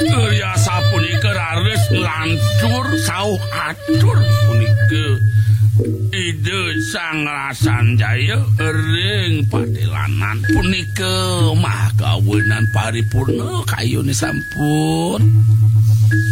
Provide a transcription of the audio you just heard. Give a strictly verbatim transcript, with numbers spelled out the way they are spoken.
Ya sapunika rares lancur sauh atur punika ide Sang Rasanjaya ring padelanan punika mah kawinan paripurna kayune sampun